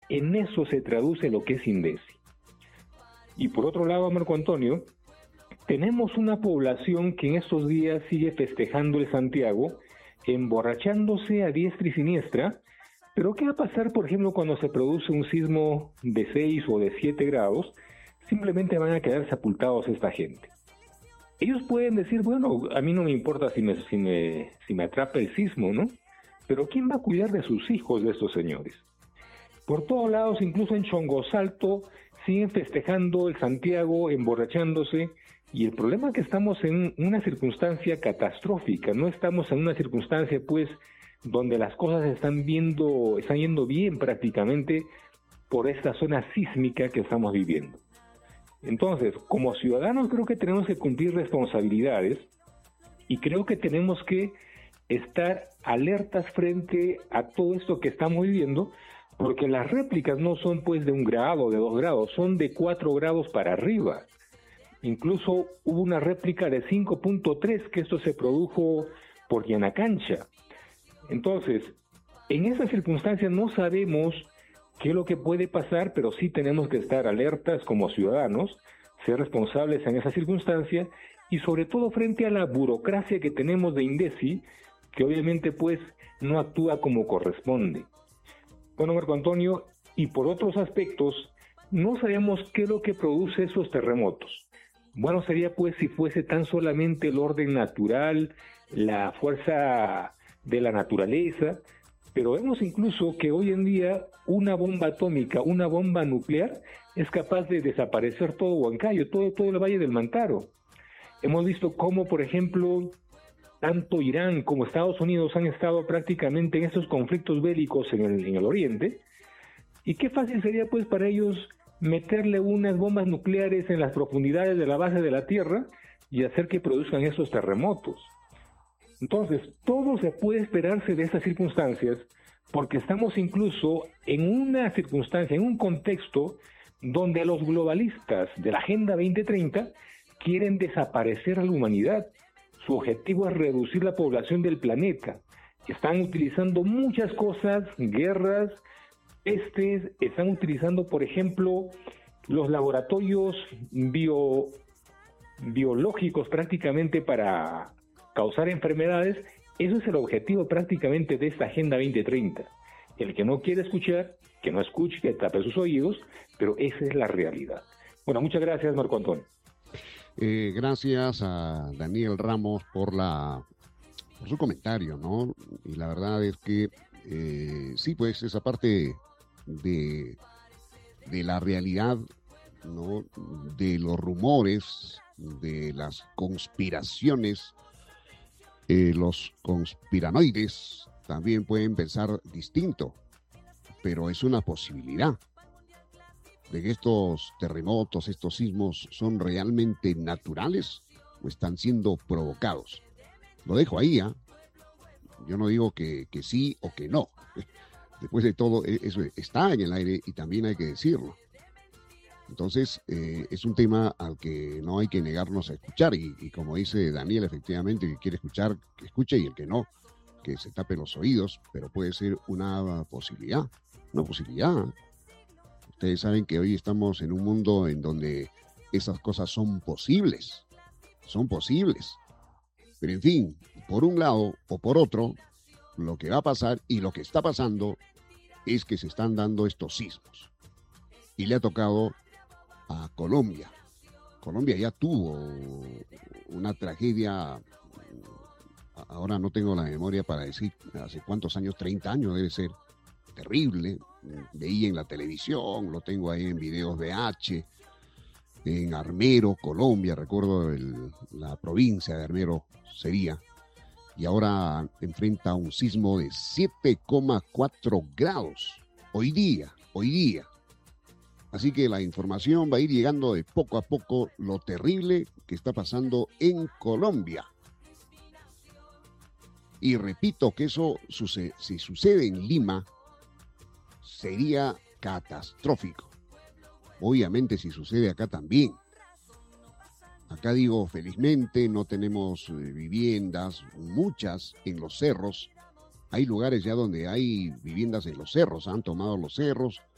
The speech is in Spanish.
en eso se traduce lo que es INDECI. Y por otro lado, Marco Antonio, tenemos una población que en estos días sigue festejando el Santiago, emborrachándose a diestra y siniestra. Pero ¿qué va a pasar, por ejemplo, cuando se produce un sismo de 6 o de 7 grados? Simplemente van a quedar sepultados esta gente. Ellos pueden decir, bueno, a mí no me importa si me atrapa el sismo, ¿no? Pero ¿quién va a cuidar de sus hijos, de estos señores? Por todos lados, incluso en Chongosalto, siguen festejando el Santiago, emborrachándose, y el problema es que estamos en una circunstancia catastrófica, no estamos en una circunstancia, pues, donde las cosas están yendo bien prácticamente por esta zona sísmica que estamos viviendo. Entonces, como ciudadanos creo que tenemos que cumplir responsabilidades y creo que tenemos que estar alertas frente a todo esto que estamos viviendo, porque las réplicas no son pues de 1 grado, de 2 grados, son de 4 grados para arriba. Incluso hubo una réplica de 5.3 que esto se produjo por Yanacancha. Entonces, en esas circunstancias no sabemos qué es lo que puede pasar, pero sí tenemos que estar alertas como ciudadanos, ser responsables en esas circunstancias y sobre todo frente a la burocracia que tenemos de INDECI, que obviamente pues no actúa como corresponde. Bueno, Marco Antonio, y por otros aspectos, no sabemos qué es lo que produce esos terremotos. Bueno, sería pues si fuese tan solamente el orden natural, la fuerza de la naturaleza, pero vemos incluso que hoy en día una bomba atómica, una bomba nuclear, es capaz de desaparecer todo Huancayo, todo el Valle del Mantaro. Hemos visto cómo, por ejemplo, tanto Irán como Estados Unidos han estado prácticamente en estos conflictos bélicos en el Oriente, y qué fácil sería pues para ellos meterle unas bombas nucleares en las profundidades de la base de la Tierra y hacer que produzcan esos terremotos. Entonces, todo se puede esperarse de estas circunstancias porque estamos incluso en una circunstancia, en un contexto donde los globalistas de la Agenda 2030 quieren desaparecer a la humanidad. Su objetivo es reducir la población del planeta. Están utilizando muchas cosas, guerras, están utilizando, por ejemplo, los laboratorios biológicos prácticamente para causar enfermedades. Eso es el objetivo prácticamente de esta Agenda 2030. El que no quiere escuchar, que no escuche, que tape sus oídos, pero esa es la realidad. Bueno, muchas gracias, Marco Antonio. Gracias a Daniel Ramos por su comentario, ¿no? Y la verdad es que sí, pues esa parte de la realidad, ¿no? De los rumores, de las conspiraciones, los conspiranoides también pueden pensar distinto, pero es una posibilidad de que estos terremotos, estos sismos son realmente naturales o están siendo provocados. Lo dejo ahí, ¿eh? Yo no digo que sí o que no. Después de todo, eso está en el aire y también hay que decirlo. Entonces, es un tema al que no hay que negarnos a escuchar y como dice Daniel, efectivamente, el que quiere escuchar, que escuche, y el que no, que se tape los oídos, pero puede ser una posibilidad. Ustedes saben que hoy estamos en un mundo en donde esas cosas son posibles. Pero en fin, por un lado o por otro, lo que va a pasar y lo que está pasando es que se están dando estos sismos. Y le ha tocado a Colombia. Colombia ya tuvo una tragedia, ahora no tengo la memoria para decir hace cuántos años, 30 años debe ser, terrible. Veía en la televisión, lo tengo ahí en videos de en Armero, Colombia, recuerdo la provincia de Armero sería, y ahora enfrenta un sismo de 7,4 grados hoy día. Así que la información va a ir llegando de poco a poco, lo terrible que está pasando en Colombia. Y repito que eso, si sucede en Lima, sería catastrófico. Obviamente si sucede acá también. Acá digo, felizmente no tenemos viviendas, muchas en los cerros. Hay lugares ya donde hay viviendas en los cerros, han tomado los cerros